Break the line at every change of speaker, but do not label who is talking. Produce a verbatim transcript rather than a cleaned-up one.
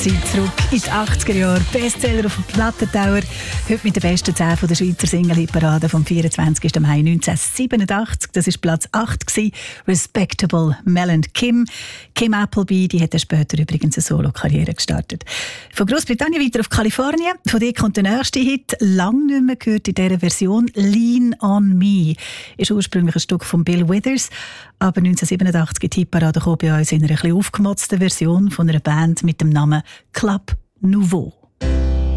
Zeit zurück in die achtziger Jahre. Bestseller auf dem Plattentauer. Heute mit den besten zehn von der Schweizer Single-Hitparade vom vierundzwanzigsten Mai neunzehnhundertsiebenundachtzig. Das war Platz acht gewesen. Respectable Mel and Kim. Kim Appleby, die hat später übrigens eine Solo-Karriere gestartet. Von Großbritannien weiter auf Kalifornien. Von dort kommt der nächste Hit. Lang nicht mehr gehört in dieser Version. Lean on Me. Ist ursprünglich ein Stück von Bill Withers. Aber neunzehnhundertsiebenundachtzig die Hitparade kam bei uns in einer etwas aufgemotzten Version von einer Band mit dem Namen Club Nouveau.